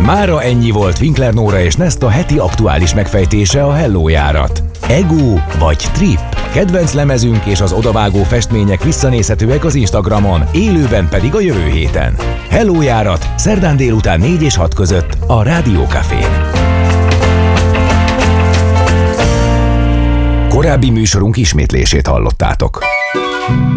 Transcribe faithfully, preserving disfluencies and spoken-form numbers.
Mára ennyi volt Winkler Nóra és Nesta heti aktuális megfejtése a Hello járat. Ego vagy Trip? Kedvenc lemezünk és az odavágó festmények visszanézhetőek az Instagramon, élőben pedig a jövő héten. Hello járat, szerdán délután négy és hat között a Rádió Cafén. Korábbi műsorunk ismétlését hallottátok.